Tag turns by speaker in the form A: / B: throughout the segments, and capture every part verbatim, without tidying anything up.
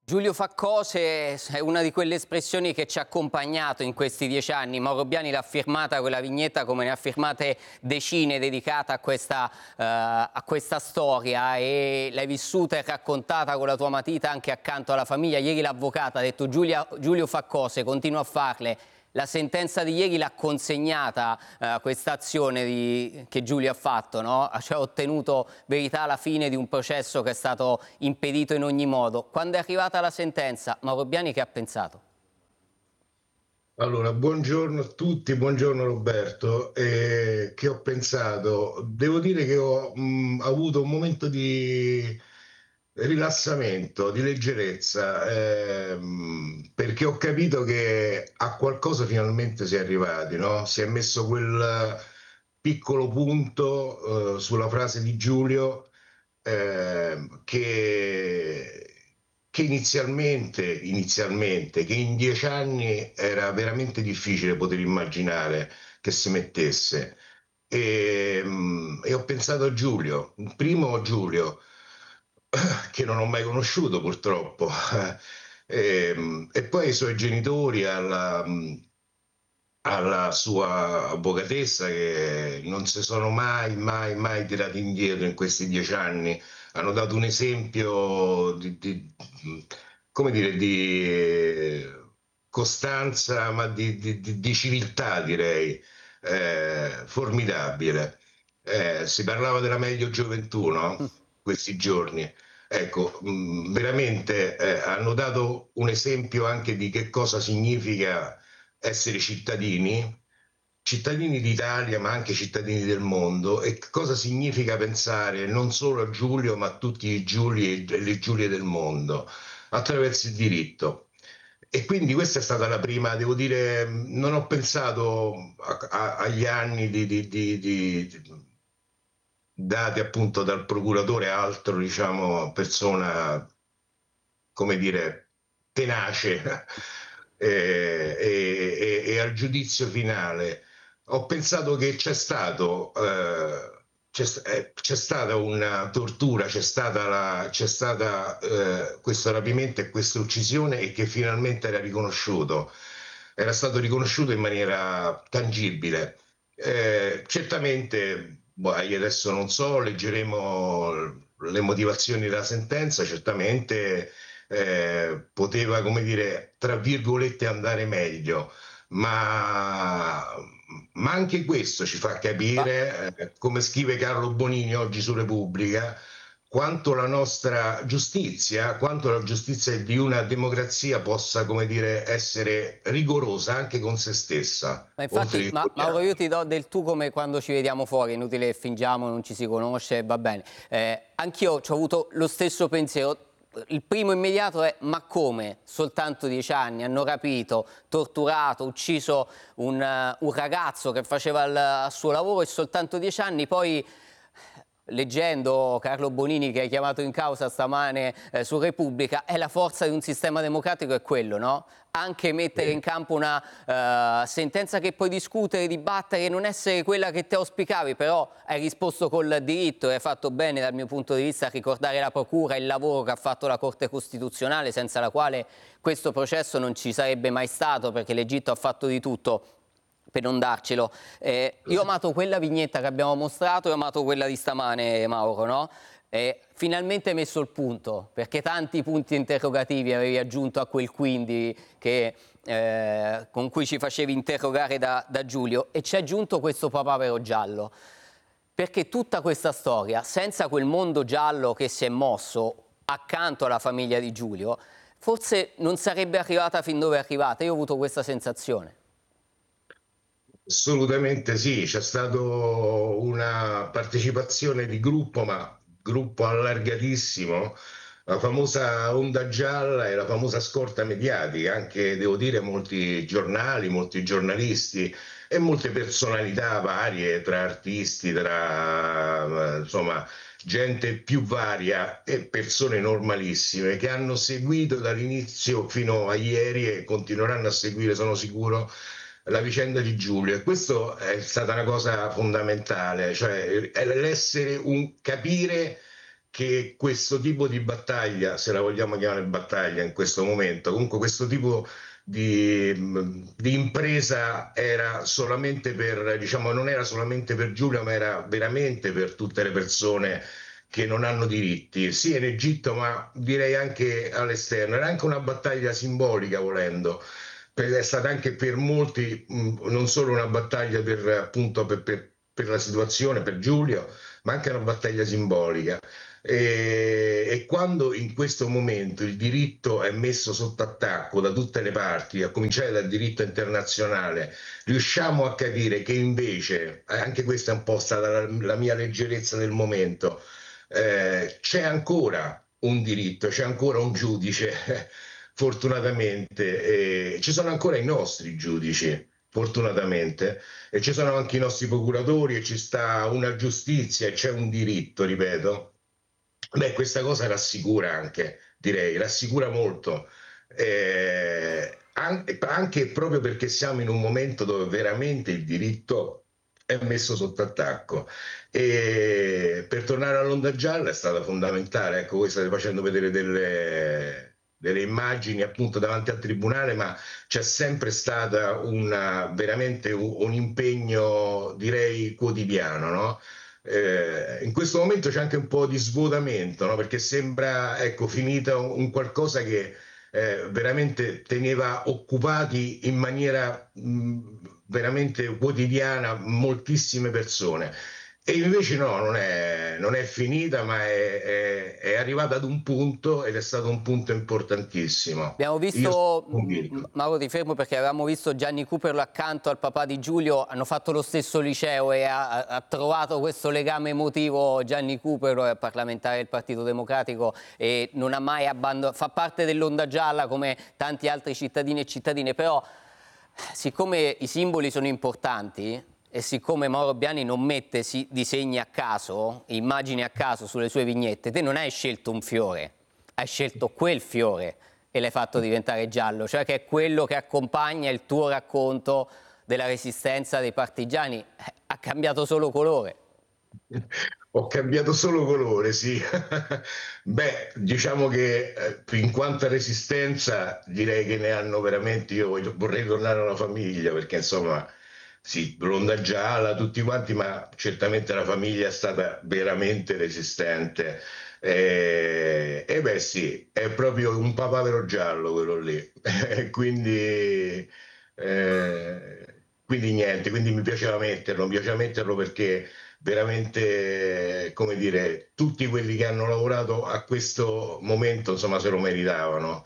A: Giulio fa cose è una di quelle espressioni che ci ha accompagnato in questi dieci anni. Mauro Biani l'ha firmata quella vignetta come ne ha firmate decine dedicate a questa, uh, a questa storia, e l'hai vissuta e raccontata con la tua matita anche accanto alla famiglia. Ieri l'avvocata ha detto Giulia, Giulio fa cose, continua a farle. La sentenza di ieri l'ha consegnata uh, questa azione che Giulio ha fatto, no? Cioè, ha ottenuto verità alla fine di un processo che è stato impedito in ogni modo. Quando è arrivata la sentenza, Mauro Biani che ha pensato?
B: Allora, buongiorno a tutti, buongiorno Roberto. Eh, che ho pensato? Devo dire che ho mh, avuto un momento di rilassamento, di leggerezza, ehm, perché ho capito che a qualcosa finalmente si è arrivati, no? Si è messo quel piccolo punto, eh, sulla frase di Giulio, ehm, che, che inizialmente, inizialmente, che in dieci anni era veramente difficile poter immaginare che si mettesse. E, mm, e ho pensato a Giulio, primo Giulio, che non ho mai conosciuto purtroppo, e, e poi ai suoi genitori, alla, alla sua avvocatessa, che non si sono mai, mai, mai tirati indietro in questi dieci anni. Hanno dato un esempio di, di- come dire, di costanza, ma di, di- di- di civiltà, direi, eh, formidabile. Eh, si parlava della meglio gioventù, no? Questi giorni. Ecco, mh, veramente eh, hanno dato un esempio anche di che cosa significa essere cittadini, cittadini d'Italia, ma anche cittadini del mondo, e cosa significa pensare non solo a Giulio, ma a tutti i Giuli e le Giulie del mondo, attraverso il diritto. E quindi questa è stata la prima, devo dire, non ho pensato a- a- agli anni di, di- di- di- dati appunto dal procuratore, altro, diciamo, persona, come dire, tenace, e, e- e al giudizio finale. Ho pensato che c'è stato, eh, c'è, eh, c'è stata una tortura, c'è stata, la, c'è stata eh, questo rapimento e questa uccisione, e che finalmente era riconosciuto, era stato riconosciuto in maniera tangibile. Eh, certamente, boh, io adesso non so, leggeremo le motivazioni della sentenza. Certamente eh, poteva, come dire, tra virgolette, andare meglio, ma, ma anche questo ci fa
A: Ma
B: capire, eh, come scrive Carlo Bonini oggi su Repubblica, quanto la nostra giustizia, quanto la giustizia di una democrazia possa, come dire, essere rigorosa anche con se stessa,
A: Ma
B: oltre
A: infatti,
B: che
A: ma,
B: con gli
A: Mauro, io
B: altri.
A: ti do del tu come quando ci vediamo fuori, è inutile che fingiamo, non ci si conosce, va bene. Eh, anch'io ho avuto lo stesso pensiero. Il primo immediato è: ma come? Soltanto dieci anni, hanno rapito, torturato, ucciso un, eh, un ragazzo che faceva il, il suo lavoro, e soltanto dieci anni. Poi, leggendo Carlo Bonini, che hai chiamato in causa stamane eh, su Repubblica, è la forza di un sistema democratico, è quello, no? Anche mettere in campo una uh, sentenza che puoi discutere, dibattere, non essere quella che te auspicavi, però hai risposto col diritto e hai fatto bene dal mio punto di vista a ricordare la procura e il lavoro che ha fatto la Corte Costituzionale, senza la quale questo processo non ci sarebbe mai stato, perché l'Egitto ha fatto di tutto per non darcelo. Eh, io ho amato quella vignetta che abbiamo mostrato e ho amato quella di stamane, Mauro, no? E finalmente hai messo il punto, perché tanti punti interrogativi avevi aggiunto a quel quindi che, eh, con cui ci facevi interrogare da, da Giulio, e ci hai aggiunto questo papavero giallo, perché tutta questa storia, senza quel mondo giallo che si è mosso accanto alla famiglia di Giulio, forse non sarebbe arrivata fin dove è arrivata. Io ho avuto questa sensazione.
B: Assolutamente sì, c'è stata una partecipazione di gruppo, ma gruppo allargatissimo, la famosa onda gialla e la famosa scorta mediatica, anche devo dire molti giornali, molti giornalisti e molte personalità varie, tra artisti, tra eh, insomma gente più varia e persone normalissime, che hanno seguito dall'inizio fino a ieri e continueranno a seguire, sono sicuro, la vicenda di Giulio. E questo è stata una cosa fondamentale, cioè è l'essere un capire che questo tipo di battaglia, se la vogliamo chiamare battaglia in questo momento, comunque questo tipo di, di impresa era solamente per, diciamo, non era solamente per Giulia, ma era veramente per tutte le persone che non hanno diritti, sia in Egitto, ma direi anche all'esterno. Era anche una battaglia simbolica, volendo. È stata anche per molti mh, non solo una battaglia per, appunto, per, per, per la situazione, per Giulio, ma anche una battaglia simbolica. E, e quando in questo momento il diritto è messo sotto attacco da tutte le parti, a cominciare dal diritto internazionale, riusciamo a capire che invece, anche questa è un po' stata la, la mia leggerezza del momento, eh, c'è ancora un diritto, c'è ancora un giudice, fortunatamente, e ci sono ancora i nostri giudici, fortunatamente, e ci sono anche i nostri procuratori e ci sta una giustizia e c'è un diritto, ripeto. Beh, questa cosa rassicura anche, direi, rassicura molto, eh, anche, anche proprio perché siamo in un momento dove veramente il diritto è messo sotto attacco. E per tornare all'Onda Gialla è stata fondamentale, ecco, voi state facendo vedere delle, delle immagini appunto davanti al tribunale, ma c'è sempre stata una, veramente un, un impegno, direi, quotidiano, no? Eh, in questo momento c'è anche un po' di svuotamento, no? Perché sembra, ecco, finita un, un qualcosa che eh, veramente teneva occupati in maniera mh, veramente quotidiana moltissime persone. E invece no, non è, non è finita, ma è, è, è arrivata ad un punto ed è stato un punto importantissimo.
A: Abbiamo
B: Io sono
A: visto, m-
B: convinto.
A: Mauro ti fermo perché avevamo visto Gianni Cooperlo accanto al papà di Giulio, hanno fatto lo stesso liceo e ha, ha trovato questo legame emotivo. Gianni Cooperlo è parlamentare del Partito Democratico e non ha mai abbandonato, fa parte dell'Onda Gialla come tanti altri cittadini e cittadine, però siccome i simboli sono importanti e siccome Mauro Biani non mette disegni a caso, immagini a caso sulle sue vignette, te non hai scelto un fiore, hai scelto quel fiore e l'hai fatto diventare giallo, cioè che è quello che accompagna il tuo racconto della resistenza dei partigiani. Eh, ha cambiato solo colore.
B: Ho cambiato solo colore, sì. Beh, diciamo che eh, in quanto a resistenza direi che ne hanno veramente, io voglio- vorrei tornare alla famiglia perché insomma, sì, l'Onda Gialla, tutti quanti, ma certamente la famiglia è stata veramente resistente. E, e beh sì, è proprio un papavero giallo quello lì. Quindi, eh, quindi niente, quindi mi piaceva metterlo, mi piaceva metterlo perché veramente, come dire, tutti quelli che hanno lavorato a questo momento, insomma, se lo meritavano.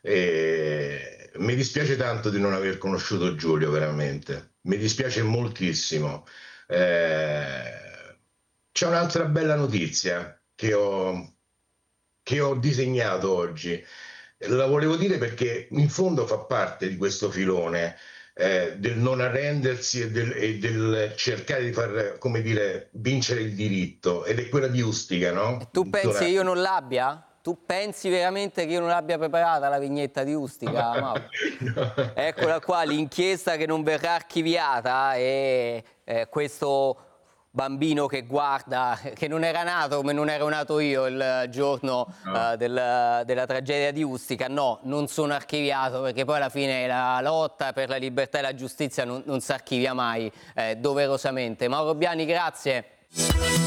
B: E mi dispiace tanto di non aver conosciuto Giulio, veramente. Mi dispiace moltissimo. Eh, c'è un'altra bella notizia che ho, che ho disegnato oggi. La volevo dire perché in fondo fa parte di questo filone eh, del non arrendersi e del, e del cercare di far, come dire, vincere il diritto, ed è quella di Ustica,
A: E
B: no?
A: tu pensi
B: Dona-
A: che io non l'abbia? Tu pensi veramente che io non l'abbia preparata la vignetta di Ustica, Mauro?
B: No.
A: Eccola qua, l'inchiesta che non verrà archiviata e eh, questo bambino che guarda, che non era nato come non ero nato io il giorno
B: No.
A: eh, del- della tragedia di Ustica. No, non sono archiviato perché poi alla fine la lotta per la libertà e la giustizia non, non si archivia mai, eh, doverosamente. Mauro Biani, grazie.